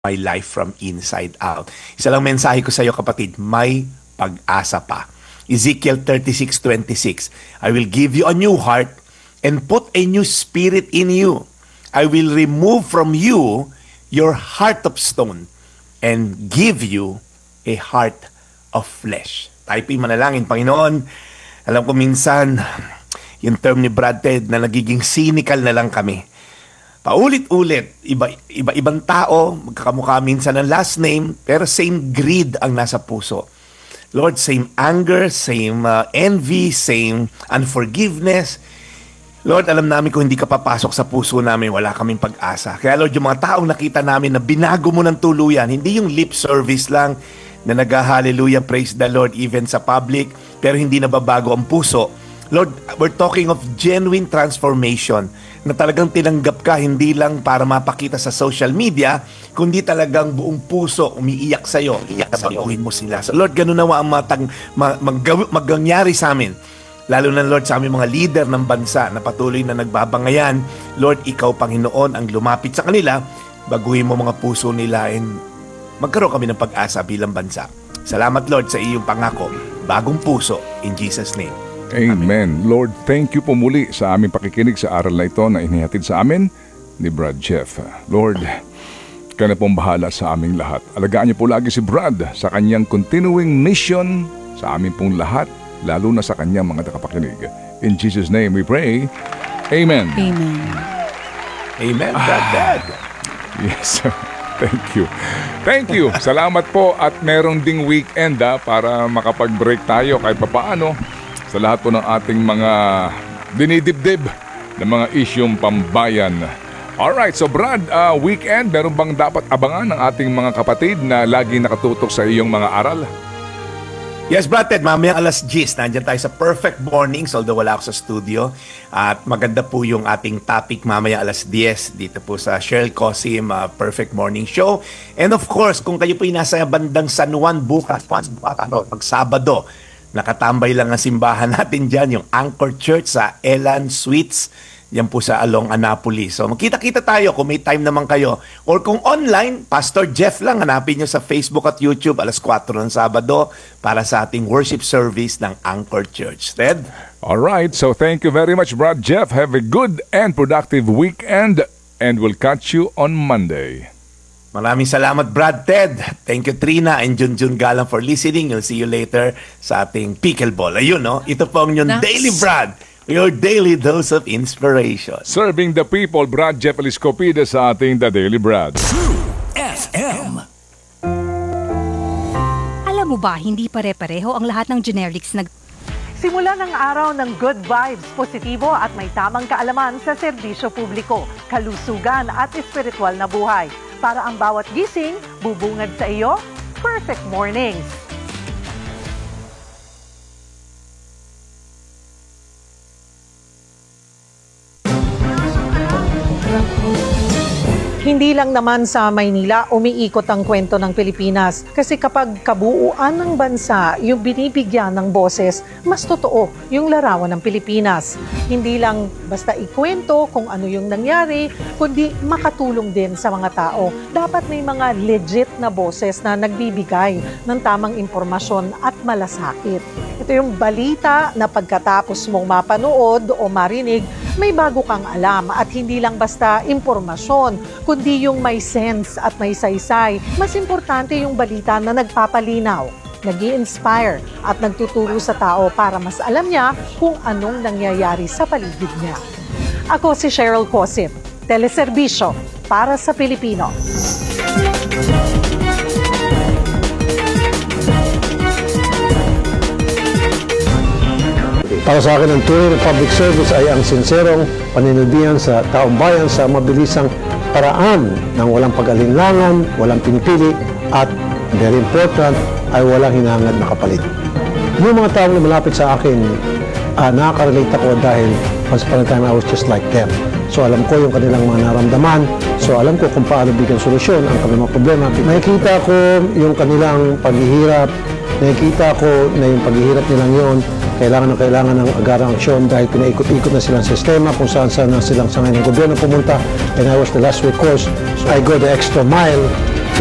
my life from inside out. Isa lang mensahe ko sa iyo, kapatid, may pag-asa pa. Ezekiel 36:26, I will give you a new heart and put a new spirit in you. I will remove from you your heart of stone and give you a heart of flesh. Tayo po'y manalangin, Panginoon. Alam ko minsan, yung term ni Brad Ted na nagiging cynical na lang kami. Paulit-ulit, iba-ibang tao, magkakamukha minsan ng last name, pero same greed ang nasa puso. Lord, same anger, same envy, same unforgiveness. Lord, alam namin kung hindi ka papasok sa puso namin, wala kaming pag-asa. Kaya Lord, yung mga taong nakita namin na binago mo ng tuluyan, hindi yung lip service lang na nag-hallelujah, praise the Lord, even sa public, pero hindi nababago ang puso. Lord, we're talking of genuine transformation na talagang tinanggap ka hindi lang para mapakita sa social media, kundi talagang buong puso umiiyak sa'yo. Iyak sa baguhin mo sila. So Lord, ganun nawa ang magangyari sa amin. Lalo na Lord sa aming mga leader ng bansa na patuloy na nagbabangayan. Lord, ikaw Panginoon ang lumapit sa kanila, baguhin mo mga puso nila and magkaroon kami ng pag-asa bilang bansa. Salamat Lord sa iyong pangako, bagong puso, in Jesus' name. Amen. Lord, thank you po muli sa aming pakikinig sa aral na ito na inihatid sa amin ni Brad Jeff. Lord, ka na pong bahala sa aming lahat. Alagaan niyo po lagi si Brad sa kanyang continuing mission sa amin pong lahat, lalo na sa kanyang mga nakapakinig. In Jesus' name we pray. Amen. Amen. Amen, Brad Dad. Yes, thank you. Thank you. Salamat po at meron ding weekend para makapag-break tayo kahit papaano sa lahat po ng ating mga dinidibdib na mga isyong pambayan. Alright, so Brad, weekend, meron bang dapat abangan ng ating mga kapatid na lagi nakatutok sa iyong mga aral? Yes, Brad Ted, mamayang alas 10, nandiyan tayo sa Perfect Mornings, although wala ako sa studio. At maganda po yung ating topic mamayang alas 10 dito po sa Cheryl Cosim Perfect Morning Show. And of course, kung kayo po yung nasa bandang San Juan bukas, pag Sabado, nakatambay lang ang simbahan natin dyan, yung Anchor Church sa Elan Suites, yan po sa Along Annapolis. So magkita-kita tayo kung may time naman kayo. Or kung online, Pastor Jeff lang, hanapin nyo sa Facebook at YouTube, alas 4 ng Sabado, para sa ating worship service ng Anchor Church. Ted? Alright, so thank you very much, Brad Jeff. Have a good and productive weekend and we'll catch you on Monday. Maraming salamat, Brad Ted. Thank you, Trina and Junjun Galang for listening. We'll see you later sa ating pickleball. Ayun, no? Ito po ang inyong Daily Brad. Your daily dose of inspiration. Serving the people, Brad Jeff Eliscopide sa ating The Daily Brad. True FM. Alam mo ba, hindi pare-pareho ang lahat ng generics na... Simula ng araw ng good vibes, positibo at may tamang kaalaman sa serbisyo publiko, kalusugan at espiritual na buhay. Para ang bawat gising, bubungad sa iyo, Perfect Mornings. Hindi lang naman sa Maynila umiikot ang kwento ng Pilipinas kasi kapag kabuuan ng bansa yung binibigyan ng boses, mas totoo yung larawan ng Pilipinas. Hindi lang basta ikwento kung ano yung nangyari, kundi makatulong din sa mga tao. Dapat may mga legit na boses na nagbibigay ng tamang impormasyon at malasakit. Ito yung balita na pagkatapos mong mapanood o marinig, may bago kang alam at hindi lang basta impormasyon, kundi yung may sense at may saysay. Mas importante yung balita na nagpapalinaw, nag-i-inspire at nagtuturo sa tao para mas alam niya kung anong nangyayari sa paligid niya. Ako si Cheryl Cosim, Teleserbisyo para sa Pilipino. Para sa akin, ang tunay na public service ay ang sinserong paninilbihan sa taong bayan sa mabilisang paraan ng walang pag-alinlangan, walang pinipili, at very important, ay walang hinangad na kapalit. Yung mga taong malapit sa akin, nakaka-relate ako dahil once upon a time I was just like them. So alam ko yung kanilang mga naramdaman, so alam ko kung paano bigyan solusyon ang kanilang mga problema. Nakikita ko yung kanilang paghihirap, nakikita ko na yung paghihirap nilang yon kailangan ng agarang aksyon dahil pinaikot-ikot na silang sistema kung saan na silang sangay ng gobyerno pumunta, and I was the last recourse. So I go the extra mile